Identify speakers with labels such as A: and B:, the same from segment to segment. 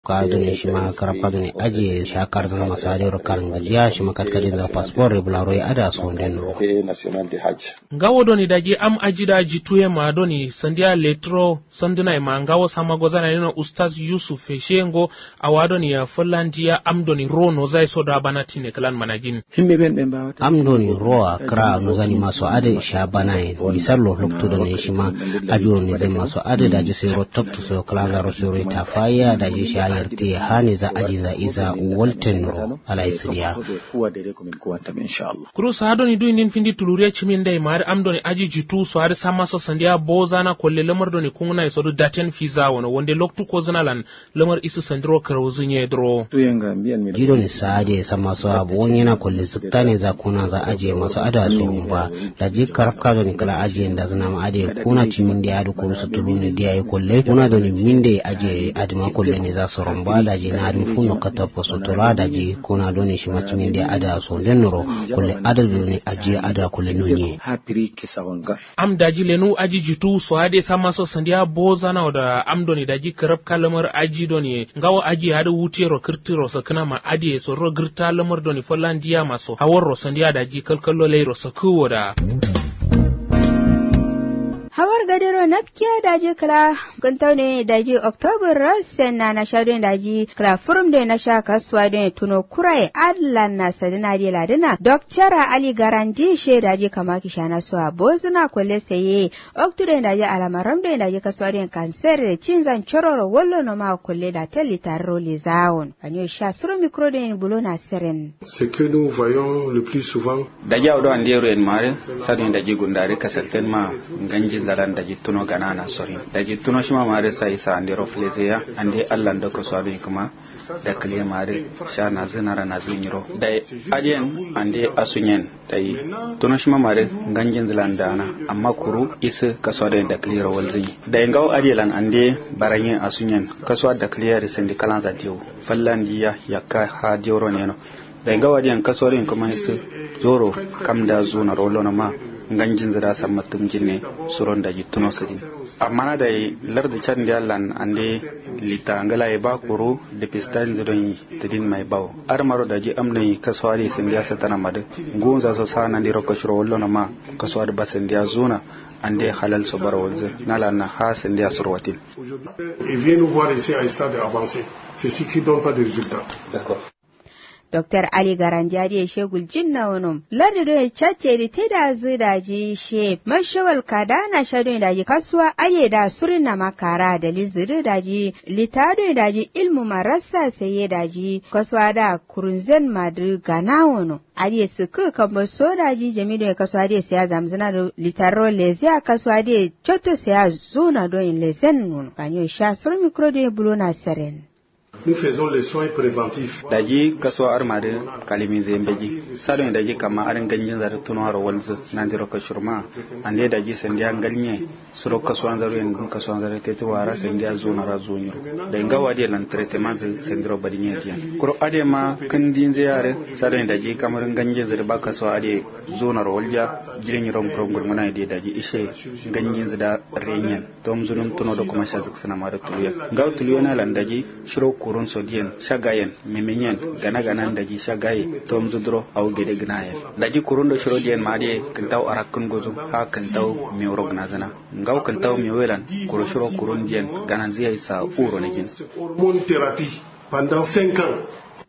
A: karabka doni shi ma karabka doni aje shakar zan masari rokarin gajiya shi makatkadin da passport regularo ya ada so den
B: ngawo doni daji am ajida jituye ma doni sandia letro sandina ma ngawo sama gozana nino ustaz Yusuf Shengo awadoni ya Finlandia am doni rono zai so da bana tine kalan manajin
C: himbe ben ben ba
A: am doni roa kra no zani maso ade sha bana misalo lokto doni shi ma ajuro ne zai maso ade daji sai ro tokto so kalan ro so ta faya daji shayar te hani za ajiza iza walten ro ala isriya
B: kuru sa doni du nin findi tuluriya chimin dai mar am doni aji jitu so har sama so sandia bozana kolle lamar doni kunguna so do daten fiza wono wonde loktu ko zanalan lamar isu sandro karawzunye dro
A: jido ni saade sama so abu wonyana kolle zuktane za kuna za aje masu ada so ba daji karabka doni kala aje nda zana ma ade kuna chimin da adu ko su tuluni da yayi kolle kuna doni minde aje adma kolle ne za su romba daji na adu funo katapo so tora daji kuna doni shi ma chimin da ada so denro kolle ada doni aje ada kolle nunye
B: am daji lenu aji jitu so ade sama so sandia bozana da am doni daji karabka lamar aji doni ngawo aji hada wutero kirtiro so kana ma ade so ro girta lamar doni Finlandia maso hawar sandia daji kalkallo leiro so kuwoda
D: hawar gadero napkiya daji kala guntaune daji October rasen na shadon daji kala furum da na sha kasuwa don tuno kurai adlan na sadina di ladina Dr. Ali Garandi she daji kama kishana so abozuna kolle saye October daji alamaram da daji kasuwa don cancer cinzan chororo wallo no ma kolle da talitaro lizaun anyo sha suru micro don bulona seren
E: ce que nous voyons le plus souvent
C: daji awdo andero en mare sadin daji gundare kasalten ma ganji zalan daji tuno ganana sori daji tuno shima mare sai sa andero flezeya ande Allah da ko sadu kuma da kale mare sha na zinara na zunyiro dai ajen ande asunyen dai tuno shima mare ganjin zilandana amma kuru isa kaso da kale rawalzi dai ngaw ajelan ande baranyen asunyen kaso da kale risindi kalan zatiyo fallandiya yakka ha dioro neno dai ngaw ajen kaso rin kuma isa zoro kamda zuna rolo na ma ganjin zira sammatum jinne suron da jittuno sidin amma da lardi can da Allah ande lita ngala e ba kuru de pistan zidon tidin mai bawo armaro da ji amnai kaswari sin dia satana made gonza so sana ndi rokko shiro wollo na ma kaswari basin dia zuna ande halal so barawolze nala na ha sin dia surwatin
E: et vient nous voir ici à un stade avancé c'est ce qui donne pas de résultats.
C: D'accord.
D: Dr. Ali Garanjadi ya shegul jinna wani lardi da ya cace da ta da zai daji she mashawal kada na shaɗo daji kasuwa aye da surin na makara da liziri daji litado daji ilmu marasa saye daji kasuwa da kurunzen madri gana wani ariye su kan ba so daji jami'do ya kasuwa da siya zamzana da litaro lezi a kasuwa da coto siya zona don yin lezen wani kanyo sha sur mikro da ya bulo na seren.
E: Nous faisons les soins préventifs.
C: Daji kaswa armade kalimi zembeji sado daji kama aran ganjin zar tuno har walzu nandiro ka shurma ande daji sandiya galnye suro kaswa zaru en kaswa zaru tetu wara sandiya zona razunyo da ngawa de lan treatment sendiro badinye dian kuro ade ma kandin ziyare sado daji kamar ganjin zar ba kaswa ade zona walja girin rom prongul muna de daji ishe ganjin zada renyen tom zunum tuno do kuma shazik sana ma da tuluya ngaw tuluya na lan daji shiro kurun sodiyen shagayen memenyen gana daji shagaye tom zudro au gede gnaye daji kurun do shiro diyen maade kantaw arakun gozo ha kantaw miwro gnazana ngaw kantaw miwelan kuro shiro kurun diyen gana ziyai sa uro nejin
E: hormone thérapie pendant 5 ans.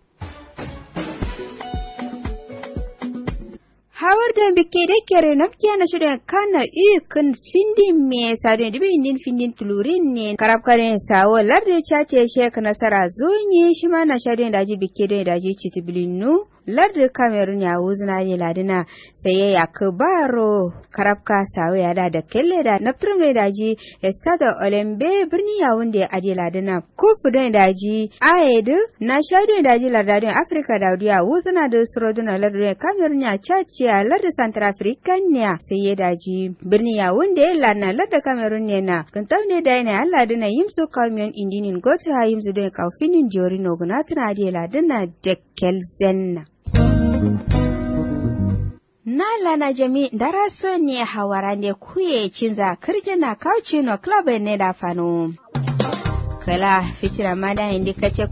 D: Hawar da bike da kere nafkiya na shirin kana kan findin me sadon dibe indin findin tulurin ne karab karen sawo larde chate shek nasara zunyi shi ma na shirin daji bike da daji chitiblinu larde Cameroon ya wuzna ne ladina sai ya kubaro karabka sawo ya da kelle da naftrum da daji Stade Olembe birni ya wunde ade ladina kufu da daji ayedu na shirin daji lardadin Africa da ya wuzna da suroduna larde Cameroon ya chace a larda Central African ne sai ya daji birni ya wunde lana larda Cameroon ne na kantau ne da yana Allah dina yimsu kamiyon indinin gotu ha yimsu don kaufinin jori no gunatuna ade ladina dekelzenna na lana jami daraso ne hawara ne kuye cinza kirjina kauci no club ne da fano kala fitira mada indikace